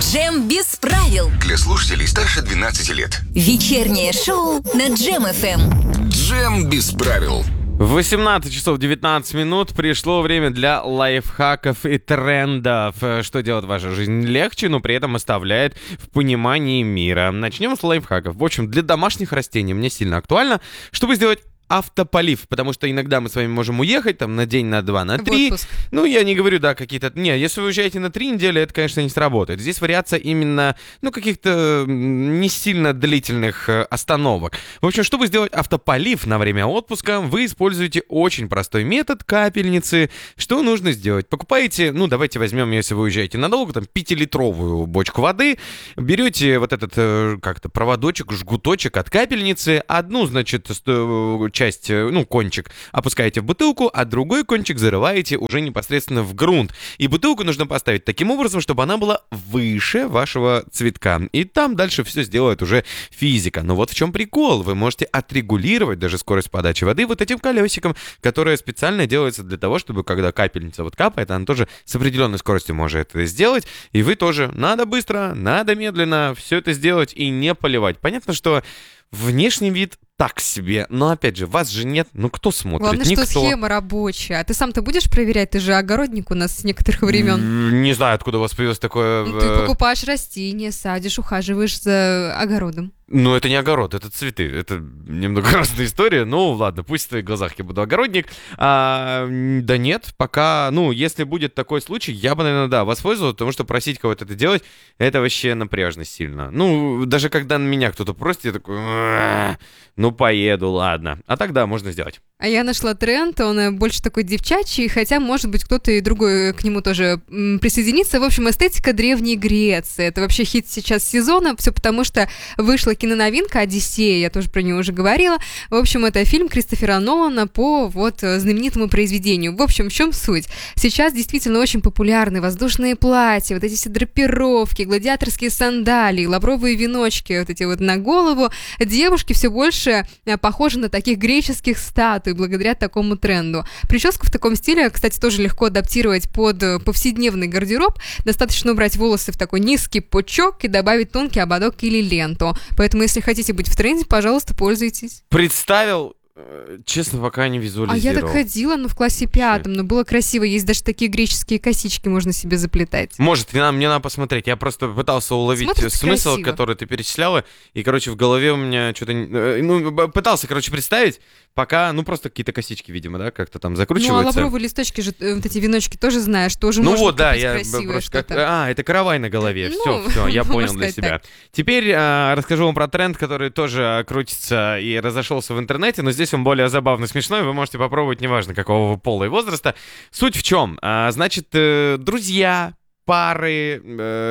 Джем без правил. Для слушателей старше 12 лет. Вечернее шоу на Джем ФМ. Джем без правил. 18 часов 19 минут. Пришло время для лайфхаков и трендов. Что делает вашу жизнь легче, но при этом оставляет в понимании мира. Начнем с лайфхаков. В общем, для домашних растений мне сильно актуально, чтобы сделать автополив, потому что иногда мы с вами можем уехать там на день, на два, на три. Ну, я не говорю, да, какие-то... Не, если вы уезжаете на 3 недели, это, конечно, не сработает. Здесь вариация именно, каких-то не сильно длительных остановок. В общем, чтобы сделать автополив на время отпуска, вы используете очень простой метод капельницы. Что нужно сделать? Покупаете, давайте возьмем, если вы уезжаете надолго, там, 5-литровую бочку воды, берете вот этот, проводочек, жгуточек от капельницы, одну, значит, часть, кончик опускаете в бутылку, а другой кончик зарываете уже непосредственно в грунт. И бутылку нужно поставить таким образом, чтобы она была выше вашего цветка. И там дальше все сделает уже физика. Но вот в чем прикол. Вы можете отрегулировать даже скорость подачи воды вот этим колесиком, которое специально делается для того, чтобы когда капельница вот капает, она тоже с определенной скоростью может это сделать. И вы тоже надо быстро, надо медленно все это сделать и не поливать. Понятно, что внешний вид так себе, но опять же, вас же нет, кто смотрит? Главное, Никто. что схема рабочая. А ты сам-то будешь проверять? Ты же огородник у нас с некоторых времен. Не знаю, откуда у вас появилось такое... Ты покупаешь растения, садишь, ухаживаешь за огородом. Это не огород, это цветы. Это немного разная история. Ладно, пусть в твоих глазах я буду огородник. Да нет, пока, если будет такой случай, я бы, наверное, воспользовался, потому что просить кого-то это делать, это вообще напряжно сильно. Даже когда на меня кто-то просит, я такой, поеду, ладно. А тогда можно сделать. А я нашла тренд, он больше такой девчачий, хотя, может быть, кто-то и другой к нему тоже присоединится. В общем, эстетика Древней Греции. Это вообще хит сейчас сезона, все потому что вышла киноновинка «Одиссея», я тоже про нее уже говорила. В общем, это фильм Кристофера Нолана по знаменитому произведению. В общем, в чем суть? Сейчас действительно очень популярны воздушные платья, вот эти все драпировки, гладиаторские сандалии, лавровые веночки, вот эти на голову. Девушки все больше похожи на таких греческих статуй, благодаря такому тренду. Прическу в таком стиле, кстати, тоже легко адаптировать под повседневный гардероб. Достаточно убрать волосы в такой низкий пучок и добавить тонкий ободок или ленту. Поэтому, если хотите быть в тренде, пожалуйста, пользуйтесь. Представил, честно, пока не визуализировал. А я так ходила, в классе 5, но было красиво. Есть даже такие греческие косички, можно себе заплетать. Может, мне надо посмотреть. Я просто пытался уловить смысл, красиво, который ты перечисляла. И, в голове у меня что-то... пытался, представить, пока, просто какие-то косички, видимо, да, как-то там закручиваются. А лавровые листочки же, вот эти веночки тоже знаешь, тоже можно купить красивое что-то. Это каравай на голове. Все, я понял для себя. Теперь расскажу вам про тренд, который тоже крутится и разошелся в интернете, но здесь он более забавно смешной. Вы можете попробовать, неважно, какого вы пола и возраста. Суть в чем? Значит, друзья, пары,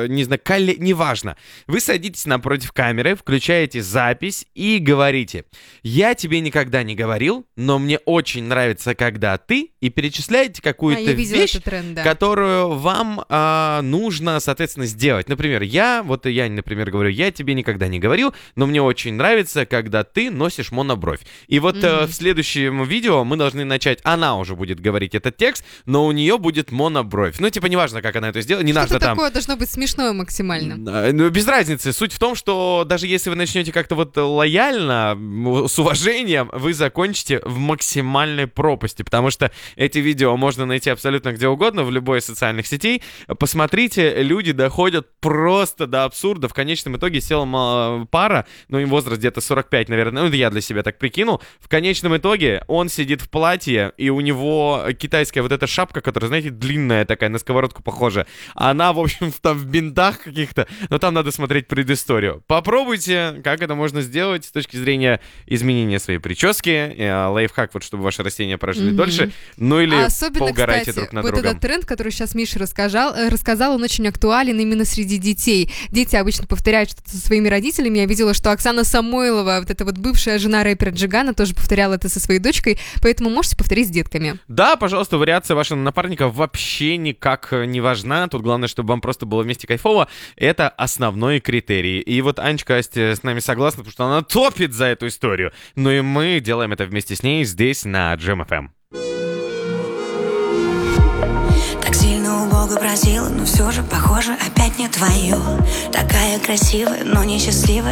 неважно. Вы садитесь напротив камеры, включаете запись и говорите: «Я тебе никогда не говорил, но мне очень нравится, когда ты...» И перечисляете какую-то вещь, которую вам нужно, соответственно, сделать. Например, я, например, говорю: «Я тебе никогда не говорил, но мне очень нравится, когда ты носишь монобровь». И в следующем видео мы должны начать, она уже будет говорить этот текст, но у нее будет монобровь. неважно, как она это сделает. Что-то такое должно быть смешное максимально. Без разницы. Суть в том, что даже если вы начнете как-то лояльно, с уважением, вы закончите в максимальной пропасти, потому что эти видео можно найти абсолютно где угодно, в любой из социальных сетей. Посмотрите, люди доходят просто до абсурда. В конечном итоге села пара, им возраст где-то 45, наверное, я для себя так прикинул. В конечном итоге он сидит в платье, и у него китайская вот эта шапка, которая, знаете, длинная такая, на сковородку похожа. Она, в общем, там в бинтах каких-то, но там надо смотреть предысторию. Попробуйте, как это можно сделать с точки зрения изменения своей прически. Лайфхак, чтобы ваши растения прожили дольше. Или поугарайте друг на другом. Этот тренд, который сейчас Миша рассказал, он очень актуален именно среди детей. Дети обычно повторяют что-то со своими родителями. Я видела, что Оксана Самойлова, бывшая жена рэпера Джигана, тоже повторяла это со своей дочкой, поэтому можете повторить с детками. Да, пожалуйста, вариация вашего напарника вообще никак не важна. Тут главное, чтобы вам просто было вместе кайфово. Это основной критерий. И Анечка с нами согласна, потому что она топит за эту историю. И мы делаем это вместе с ней здесь, на Джем FM. Так сильно много просила, но все же, похоже, опять не твое. Такая красивая, но несчастливая.